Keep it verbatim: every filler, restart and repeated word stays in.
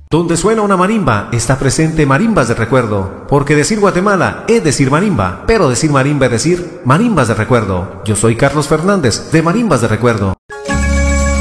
Donde suena una marimba, está presente marimbas de recuerdo. Porque decir Guatemala es decir marimba, pero decir marimba es decir marimbas de recuerdo. Yo soy Carlos Fernández, de Marimbas de Recuerdo.